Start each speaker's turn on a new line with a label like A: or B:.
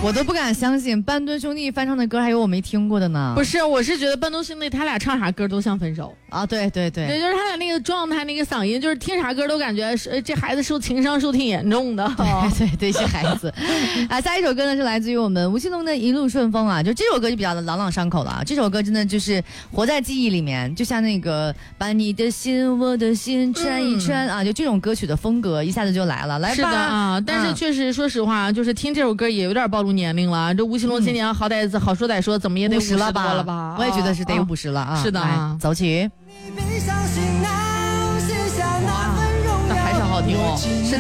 A: 我都不敢相信班敦兄弟翻唱的歌还有我没听过的呢。
B: 不是，我是觉得班敦兄弟他俩唱啥歌都像分手
A: 啊，对对对，
B: 对，就是他俩那个状态、那个嗓音，就是听啥歌都感觉是这孩子情商受挺严重的。
A: 对对对，是孩子啊。下一首歌呢是来自于我们吴奇隆的《一路顺风》啊，就这首歌就比较朗朗上口了啊。这首歌真的就是活在记忆里面，就像那个把你的心我的心穿一穿啊，就这种歌曲的风格一下子就来了。来吧，
B: 是的啊，但是确实说实话，就是听这首歌也有点暴露年龄了。这吴奇隆今年好歹好说歹说，怎么也得
A: 50了
B: 吧？
A: 我也觉得是得有50了啊。
B: 是的啊，
A: 走起。
B: 哇，那还是好听哦。